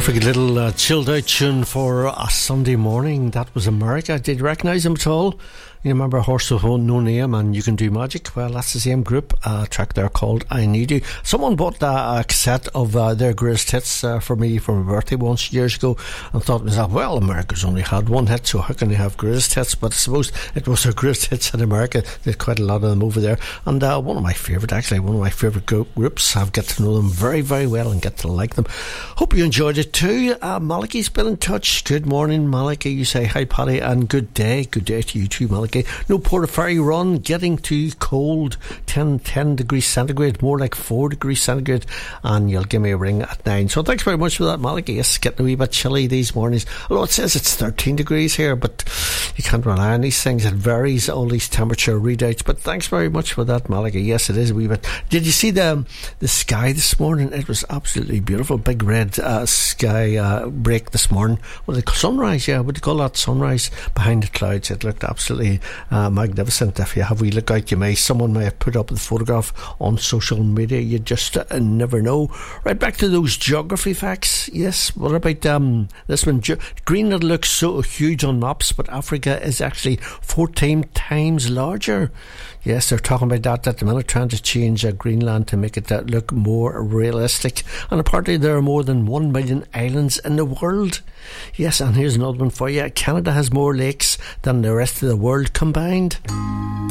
Perfect little chilled out tune for a Sunday morning. That was America. Did you recognise them at all? You remember a Horse with No Name and You Can Do Magic? Well, that's the same group. A track there called I Need You. Someone bought a cassette of their greatest hits for me for my birthday once years ago, and thought to myself, well, America's only had one hit, so how can they have greatest hits? But I suppose it was their greatest hits in America. There's quite a lot of them over there. And one of my favourite groups. I've got to know them very, very well and get to like them. Hope you enjoyed it too. Malachi's been in touch. Good morning, Malachi. You say hi, Paddy, and good day. Good day to you too, Malachi. No Portaferry run, getting too cold, 10 degrees centigrade, more like 4 degrees centigrade, and you'll give me a ring at 9. So thanks very much for that, Malachi. It's getting a wee bit chilly these mornings, although it says it's 13 degrees here, but you can't rely on these things. It varies, all these temperature readouts, but thanks very much for that, Malachi. Yes, it is a wee bit. Did you see the sky this morning? It was absolutely beautiful. Big red sky break this morning. Sunrise, yeah, what do you call that? Sunrise behind the clouds. It looked absolutely magnificent. If you have a wee look out, someone may have put up the photograph on social media. You just never know. Right, back to those geography facts. Yes, what about this one? Greenland looks so huge on maps, but Africa is actually 14 times larger. Yes, they're talking about that at the minute, trying to change Greenland to make it look more realistic. And apparently there are more than 1 million islands in the world. Yes, and here's another one for you. Canada has more lakes than the rest of the world combined.